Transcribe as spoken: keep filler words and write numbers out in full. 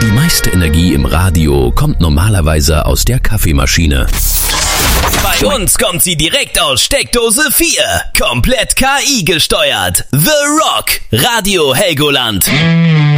Die meiste Energie im Radio kommt normalerweise aus der Kaffeemaschine. Bei uns kommt sie direkt aus Steckdose vier. Komplett K I gesteuert. The Rock. Radio Helgoland.